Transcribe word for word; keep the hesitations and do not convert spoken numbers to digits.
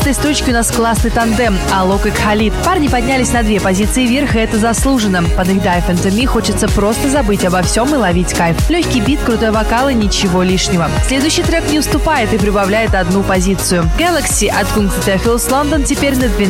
этой строчке у нас классный тандем Алок и Кхалид. Парни поднялись на две позиции вверх, и это заслуженно. Под их Dive Into Me хочется просто забыть обо всем и ловить кайф. Легкий бит, крутой вокал и ничего лишнего. Следующий трек не уступает и прибавляет одну позицию. Galaxy от Kung Fu Theophilus London теперь на двенадцатой